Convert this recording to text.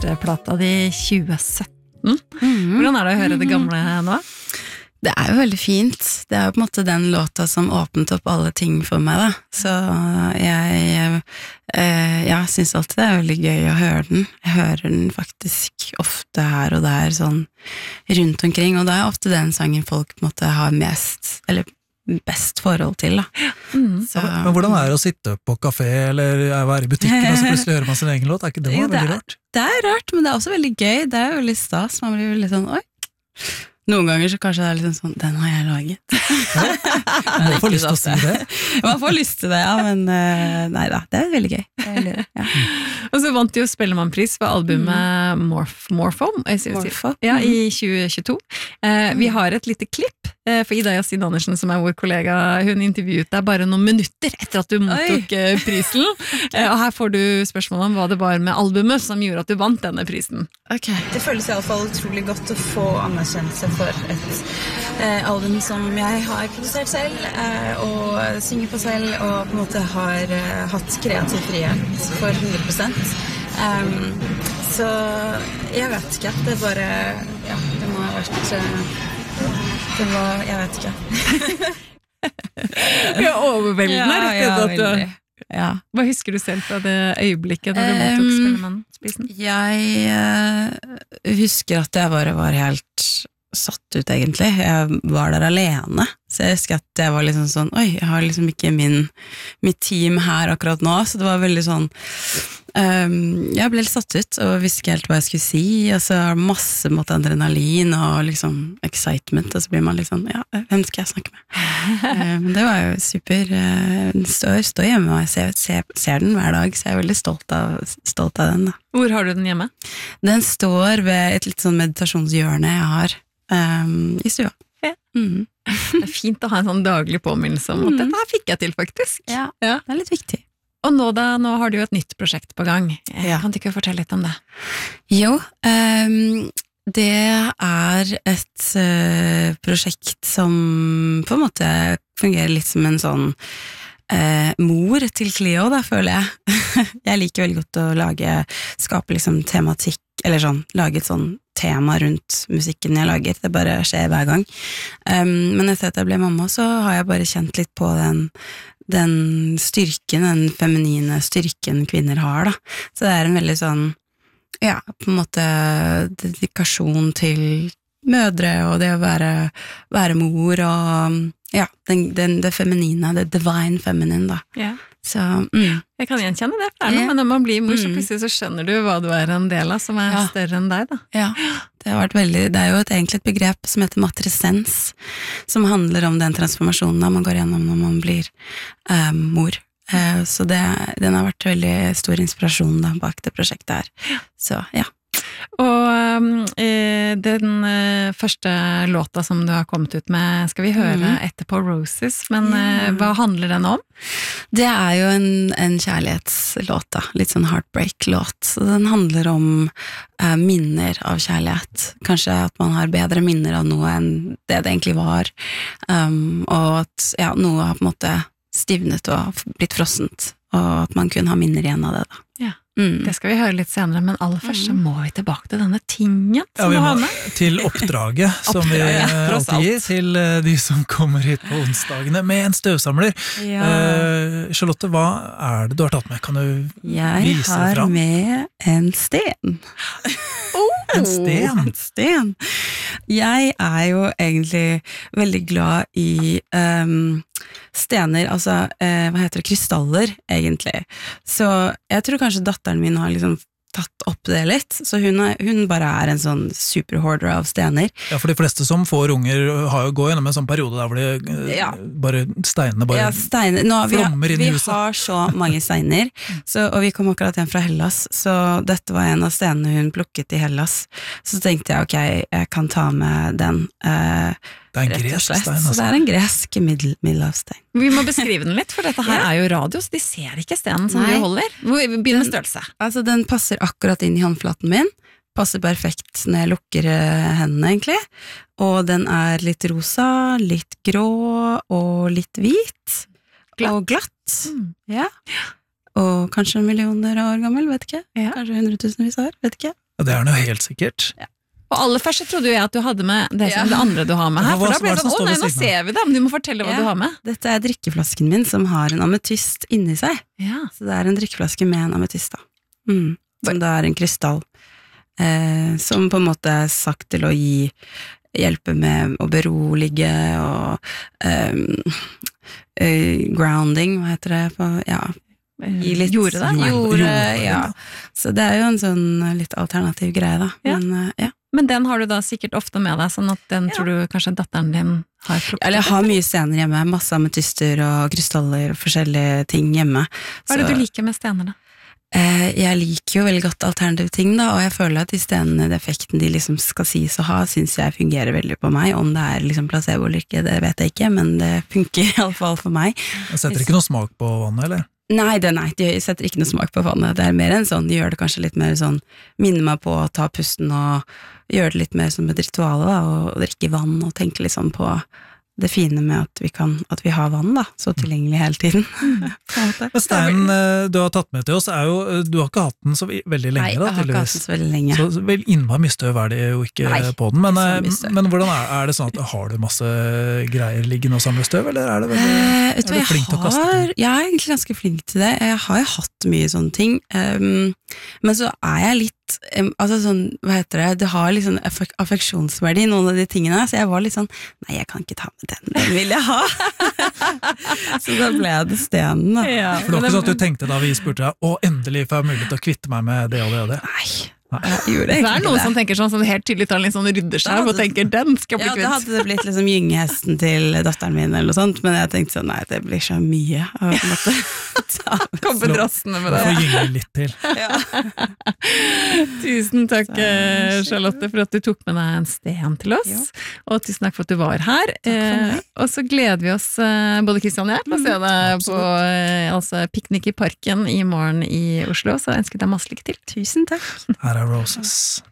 første plata di 2017. Hvordan det å høre det gamle nå? Det jo veldig fint. Det jo på en måte den låta som åpnet opp alle ting for meg, da. Så jeg synes alltid det veldig gøy å høre den. Jeg hører den faktisk ofte her og der, sånn rundt omkring, og det ofte den sangen folk på en måte har mest, eller best forhold til, da. Så, men hvordan det å sitte på kafé, eller være i butikken, og så plutselig hører man sin egen låt? Ikke det veldig rart? Det rart, men det også veldig gøy. Det jo veldig stas. Man blir veldig sånn, oi. Noen ganger så kanskje det litt sånn, den har jeg laget. Man får lyst til å si det. Man får lyst til det, ja, men neida, det veldig gøy. Veldig, ja. Og så vant du jo Spellemannpris for albumet Morpho ja, i 2022. Vi har et lite klipp, for Ida Yasin Andersen, som vår kollega, hun intervjuet deg bare noen minutter etter at du mottok prisen. Og her får du spørsmål om hva det var med albumet som gjorde at du vant denne prisen. Okay. Det føles i alle fall utrolig godt å få anerkjennelse for et album som jeg har produsert selv, og synger på selv, og på en måte har hatt kreativ frihet for 100%. Så jeg vet ikke, det bare, ja, det må ha vært, jeg vet ikke. Ja, overveldende, rett og slett. Ja. Hva husker du selv fra det øyeblikket da du mottok Spellemannprisen? Jeg husker at jeg bare var helt satt ut egentlig. Jeg var der alene, så jeg husker at jeg var liksom sånn, oi, jeg har liksom ikke mitt team her akkurat nå, så det var veldig sånn, jeg ble litt satt ut, og visste ikke helt hva jeg skulle si, og så har det masse måte adrenalin og liksom excitement, og så blir man liksom, ja, hvem skal jeg snakke med? Men det var jo super, står hjemme, og jeg ser den hver dag, så jeg veldig stolt av den da. Hvor har du den hjemme? Den står ved et litt sånn meditasjonshjørne jeg har i stua. Ja. Det fint å ha en sånn daglig påminnelse om at dette fikk jeg til faktisk. Ja, det litt viktig. Og nå har du jo et nytt prosjekt på gang. Kan du ikke fortelle litt om det? Jo, det et prosjekt som på en måte fungerer litt som en sånn mor til Cleo, da, føler jeg. Jeg liker veldig godt å skape liksom tematikk, eller sånn, lage et sånn tema rundt musikken jeg lager. Det bare skjer hver gang. Men etter at jeg ble mamma, så har jeg bare kjent litt på den styrken, den feminine styrken kvinner har, da. Så det en veldig sånn, ja, på en måte dedikasjon til mødre, og det å være mor, og ja, det feminine, det divine feminine, da. Ja. Så, Jeg kan gjenkjenne det, for men når man blir mor, så plutselig så skjønner du hva du en del av, som større enn deg, da. Ja, det har vært det jo egentlig et begrep som heter matresens, som handler om den transformasjonen man går gjennom når man blir mor. Så den har vært veldig stor inspirasjon da, bak det prosjektet her. Så, ja. Og den første låta som du har kommet ut med skal vi høre etterpå, Roses, men hva handler den om? Det jo en kjærlighetslåt da, litt sånn heartbreak-låt, så den handler om minner av kjærlighet, kanskje at man har bedre minner av noe enn det egentlig var, og at noe har på en måte stivnet og blitt frossent, og at man kun har minner igjen av det da. Ja. Det skal vi høre litt senere, men aller først så må vi tilbake til denne tingen som vi du har må med. Til oppdraget som vi alltid gir til de som kommer hit på onsdagene med en støvsamler. Charlotte, hva det du har tatt med? Kan du vise fram? Jeg har med en sten. En sten? En sten. Jeg jo egentlig veldig glad i stener, altså, hva heter det, krystaller, egentlig. Så jeg tror kanskje datteren min har liksom tatt opp det litt, så hun bare en sånn superhoarder av stener. Ja, for de fleste som får unger går gjennom en sånn periode der hvor de bare steinene flommer inn i huset. Vi har så mange steiner, og vi kom akkurat hjem fra Hellas, så dette var en av stenene hun plukket i Hellas. Så tenkte jeg, ok, jeg kan ta med den, det en gresk stein, altså. Så det en gresk middelhavsstein. Vi må beskrive den litt, for dette her jo radio, så de ser ikke stenen som vi holder. Begynn med størrelse. Altså, den passer akkurat inn i håndflaten min, passer perfekt når jeg lukker hendene, egentlig. Og den litt rosa, litt grå og litt hvit. Og glatt. Ja. Og kanskje millioner av år gammel, vet ikke. Kanskje 100 000 år, vet ikke. Ja, det den jo helt sikkert. Ja. Og aller først så trodde jeg at du hadde med det som det andre du har med her, for da ble det sånn, nei, nå ser vi det, men du må fortelle hva du har med. Dette drikkeflasken min som har en ametyst inni seg. Ja. Så det en drikkeflaske med en ametyst da. Som det en krystall, som på en måte sagt til å hjelpe med å berolige og grounding, hva heter det på, litt, Jorde det? Jorde, ja. Så det jo en sånn litt alternativ greie da, men Men den har du da sikkert ofte med deg, sånn at den tror du kanskje datteren din har plukket? Eller jeg har mye stener hjemme, masse ametyster og krystaller og forskjellige ting hjemme. Hva det du liker med stener da? Jeg liker jo veldig godt alternative ting da, og jeg føler at de stenene, det effekten de liksom skal sies å ha, synes jeg fungerer veldig på meg. Om det liksom placebo eller ikke, det vet jeg ikke, men det funker i alle fall for meg. Jeg setter ikke noe smak på vannet, eller? Nei, de setter ikke noe smak på vannet. Det mer en sånn, de gjør det kanskje litt mer sånn, minner meg på å ta pusten og gjøre det litt mer som et ritual da, og drikke vann og tenke liksom på det fine med at vi har vann da, så tilgjengelig hele tiden. Steinen du har tatt med til oss du har ikke hatt den så veldig lenge. Nei, jeg har ikke hatt den så veldig lenge. Så vel innmari mye støv det jo ikke på den, men hvordan det sånn at har du masse greier liggende og samle støv, eller det veldig, du flink til å kaste ting? Jeg egentlig ganske flink til det. Jeg har jo hatt mye sånne ting, men så jeg litt altså sånn, hva heter det, det har litt sånn affeksjonsverdi noen av de tingene, så jeg var litt sånn, nei, jeg kan ikke ta med den vil jeg ha. Så da ble det stenen da. Ja, for det var ikke sånn at du tenkte da vi spurte deg, endelig får jeg mulighet til å kvitte meg med det og det og det? Nei. Det noen som tenker sånn helt tydelig tar litt sånn rydder seg og tenker, den skal bli kvitt. Ja, da hadde det blitt liksom gyngehesten til datteren min eller noe sånt, men jeg tenkte sånn, nei, det blir så mye å måtte komme drassende med det. Få gynge litt til. Tusen takk, Charlotte, for at du tok med deg en sten til oss, og tusen takk for at du var her. Og så gleder vi oss, både Kristian og jeg, til å se deg på Piknik i parken i morgen i Oslo, så ønsker jeg deg masse lykke til. Tusen takk. Her Roses.